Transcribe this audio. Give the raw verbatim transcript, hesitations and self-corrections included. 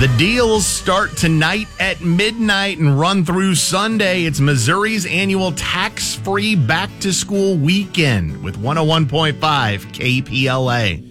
The deals start tonight at midnight and run through Sunday. It's Missouri's annual tax-free back-to-school weekend with one oh one point five K P L A.